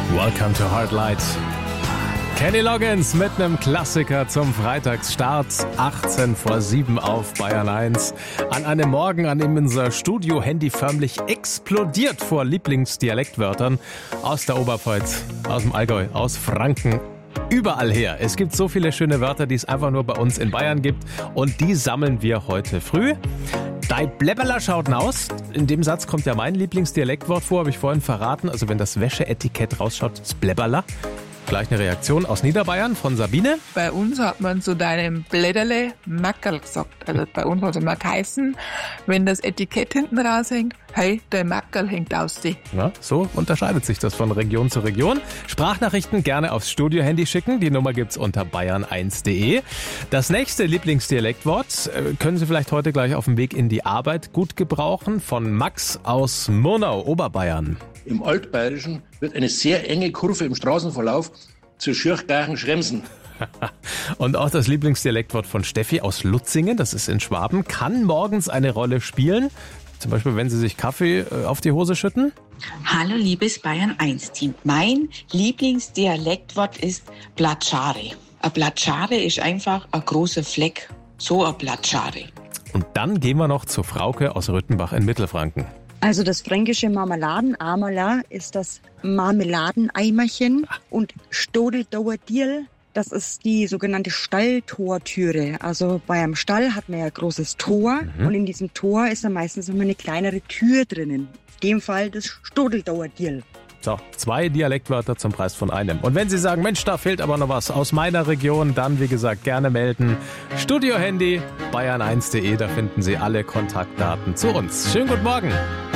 Welcome to Heartlight. Kenny Loggins mit einem Klassiker zum Freitagsstart. 18 vor 7 auf Bayern 1. An einem Morgen, an dem unser Studio-Handy förmlich explodiert vor Lieblingsdialektwörtern aus der Oberpfalz, aus dem Allgäu, aus Franken. Überall her. Es gibt so viele schöne Wörter, die es einfach nur bei uns in Bayern gibt. Und die sammeln wir heute früh. Dei Blebberler schaut'n aus. In dem Satz kommt ja mein Lieblingsdialektwort vor, habe ich vorhin verraten. Also wenn das Wäscheetikett rausschaut, das Blebberler. Gleich eine Reaktion aus Niederbayern von Sabine. Bei uns hat man zu deinem Blätterle Mackerl gesagt. Also bei uns hat es immer geheißen, wenn das Etikett hinten raushängt, hey, der Mackerl hängt aus dir. Ja, so unterscheidet sich das von Region zu Region. Sprachnachrichten gerne aufs Studio-Handy schicken. Die Nummer gibt's unter bayern1.de. Das nächste Lieblingsdialektwort können Sie vielleicht heute gleich auf dem Weg in die Arbeit gut gebrauchen. Von Max aus Murnau, Oberbayern. Im Altbayerischen wird eine sehr enge Kurve im Straßenverlauf zu Schürchgarchen-Schremsen. Und auch das Lieblingsdialektwort von Steffi aus Lutzingen, das ist in Schwaben, kann morgens eine Rolle spielen. Zum Beispiel, wenn Sie sich Kaffee auf die Hose schütten. Hallo liebes Bayern 1 Team. Mein Lieblingsdialektwort ist Blatschare. Ein Blatschare ist einfach ein großer Fleck. So ein Blatschare. Und dann gehen wir noch zu Frauke aus Rüttenbach in Mittelfranken. Also das fränkische Marmeladenamala ist das Marmeladeneimerchen und Stodeldauerdierl, das ist die sogenannte Stalltortüre. Also bei einem Stall hat man ja ein großes Tor und in diesem Tor ist dann meistens immer eine kleinere Tür drinnen. In dem Fall das Stodeldauerdierl. So, 2 Dialektwörter zum Preis von einem. Und wenn Sie sagen, Mensch, da fehlt aber noch was aus meiner Region, dann, wie gesagt, gerne melden. Studio-Handy, bayern1.de, da finden Sie alle Kontaktdaten zu uns. Schönen guten Morgen.